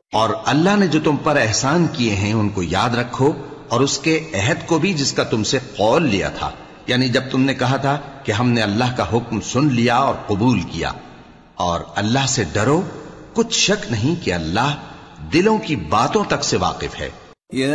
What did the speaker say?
और अल्लाह ने जो तुम पर एहसान किए हैं उनको याद रखो, और उसके अहद को भी जिसका तुमसे कौल लिया था, यानी जब तुमने कहा था कि हमने अल्लाह का हुक्म सुन लिया और कबूल किया। और अल्लाह से डरो, कुछ शक नहीं कि अल्लाह दिलों की बातों तक से वाकिफ है।